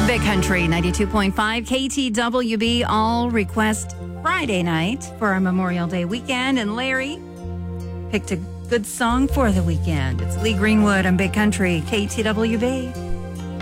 Big Country 92.5 KTWB all request Friday night for our Memorial Day weekend. And Larry picked a good song for the weekend. It's Lee Greenwood on Big Country KTWB.